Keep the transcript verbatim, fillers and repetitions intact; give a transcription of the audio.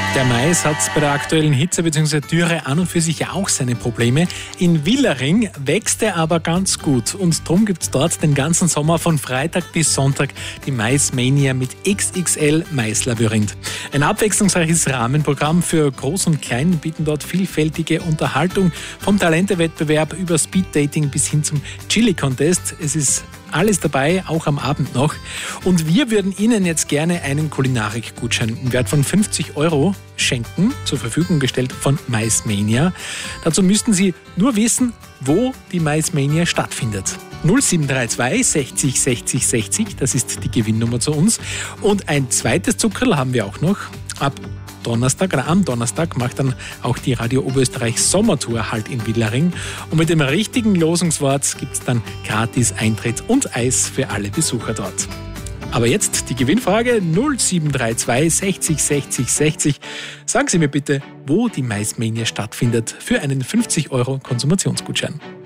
Der Mais hat bei der aktuellen Hitze bzw. Dürre an und für sich ja auch seine Probleme. In Willering wächst er aber ganz gut und darum gibt es dort den ganzen Sommer von Freitag bis Sonntag die Maismania mit X X L Maislabyrinth. Ein abwechslungsreiches Rahmenprogramm für Groß und Klein bieten dort vielfältige Unterhaltung vom Talentewettbewerb über Speeddating bis hin zum Chili-Contest. Es ist alles dabei, auch am Abend noch. Und wir würden Ihnen jetzt gerne einen Kulinarik-Gutschein im Wert von fünfzig Euro schenken, zur Verfügung gestellt von Maismania. Dazu müssten Sie nur wissen, wo die Maismania stattfindet. null sieben drei zwei sechzig sechzig sechzig, das ist die Gewinnnummer zu uns. Und ein zweites Zuckerl haben wir auch noch. Ab Donnerstag oder am Donnerstag macht dann auch die Radio Oberösterreich Sommertour Halt in Willering. Und mit dem richtigen Losungswort gibt es dann gratis Eintritt und Eis für alle Besucher dort. Aber jetzt die Gewinnfrage null sieben drei zwei sechzig sechzig sechzig. Sagen Sie mir bitte, wo die Maismania stattfindet für einen fünfzig Euro Konsumationsgutschein.